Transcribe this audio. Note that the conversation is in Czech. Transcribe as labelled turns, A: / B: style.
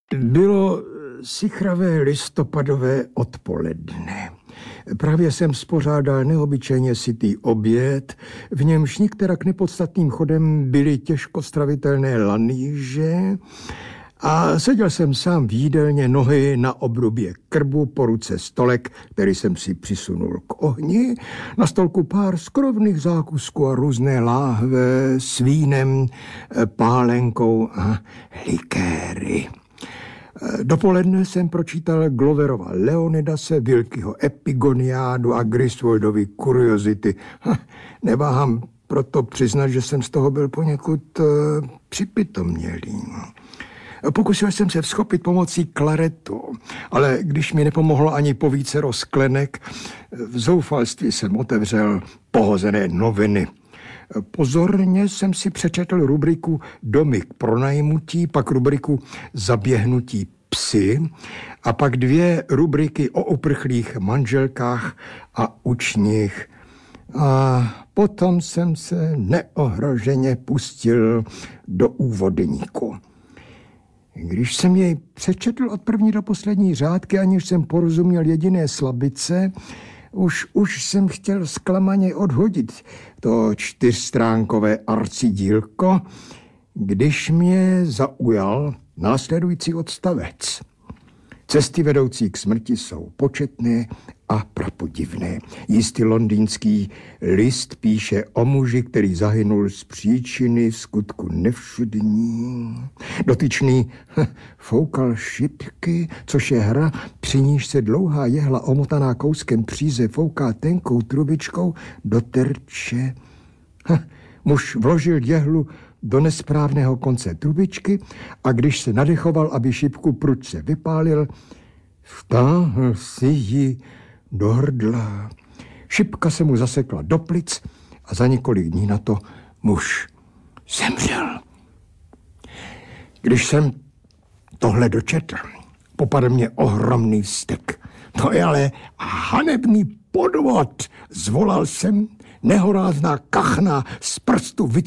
A: Bylo sichravé listopadové odpoledne. Právě jsem spořádal neobyčejně sytý oběd, v němž nikterak nepodstatným chodem byly těžko stravitelné lanýže a seděl jsem sám v jídelně, nohy na obrubě krbu, po ruce stolek, který jsem si přisunul k ohni, na stolku pár skrovných zákusků a různé láhve s vínem, pálenkou a likéry. Dopoledne jsem pročítal Gloverova Leonidase, Wilkyho Epigoniádu a Griswoldovy kuriozity. Neváhám proto přiznat, že jsem z toho byl poněkud připitomělý. Pokusil jsem se vzchopit pomocí klaretu, ale když mi nepomohlo ani povícero sklenek, v zoufalství jsem otevřel pohozené noviny. Pozorně jsem si přečetl rubriku Domy k pronajmutí, pak rubriku Zaběhnutí psy a pak 2 rubriky o uprchlých manželkách a učních. A potom jsem se neohroženě pustil do úvodníku. Když jsem jej přečetl od první do poslední řádky, aniž jsem porozuměl jediné slabice, už jsem chtěl zklamaně odhodit to 4stránkové arcidílko, když mě zaujal následující odstavec. Cesty vedoucí k smrti jsou početné a prapodivné. Jistý londýnský list píše o muži, který zahynul z příčiny skutku nevšudní. Dotyčný foukal šipky, což je hra, při níž se dlouhá jehla omotaná kouskem příze fouká tenkou trubičkou do terče. Muž vložil jehlu do nesprávného konce trubičky a když se nadechoval, aby šipku prudce vypálil, vtáhl si ji do hrdla. Šipka se mu zasekla do plic a za několik dní na to muž zemřel. Když jsem tohle dočetl, popadl mě ohromný vztek. To je ale hanebný podvod, zvolal jsem, nehorázná kachna z prstu